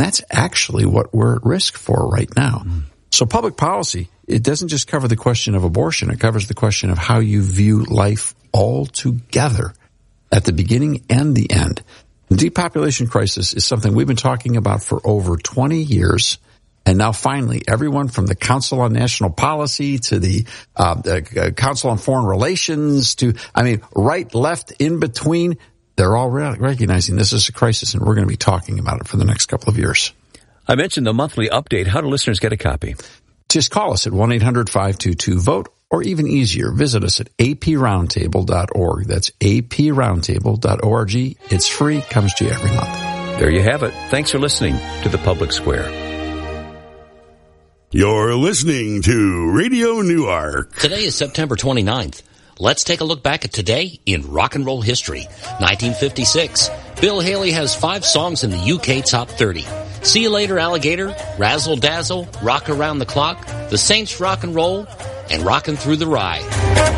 that's actually what we're at risk for right now. So public policy, it doesn't just cover the question of abortion. It covers the question of how you view life altogether at the beginning and the end. The depopulation crisis is something we've been talking about for over 20 years. And now finally, everyone from the Council on National Policy to the Council on Foreign Relations to, right, left, in between, they're all recognizing this is a crisis, and we're going to be talking about it for the next couple of years. I mentioned the monthly update. How do listeners get a copy? Just call us at 1-800-522-VOTE, or even easier, visit us at aproundtable.org. That's aproundtable.org. It's free, comes to you every month. There you have it. Thanks for listening to The Public Square. You're listening to Radio Newark. Today is September 29th. Let's take a look back at today in rock and roll history. 1956, Bill Haley has 5 songs in the UK Top 30. See You Later, Alligator, Razzle Dazzle, Rock Around the Clock, The Saints Rock and Roll, and Rockin' Through the Rye.